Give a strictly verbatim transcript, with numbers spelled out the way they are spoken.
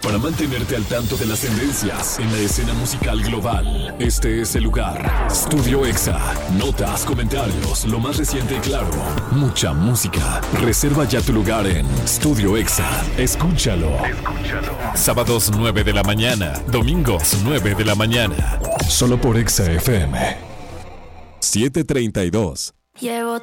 Para mantenerte al tanto de las tendencias en la escena musical global, este es el lugar. Estudio Exa. Notas, comentarios, lo más reciente y claro. Mucha música. Reserva ya tu lugar en Estudio Exa. Escúchalo. Escúchalo. Sábados nueve de la mañana. Domingos nueve de la mañana. Solo por Exa F M. siete treinta y dos. Llevo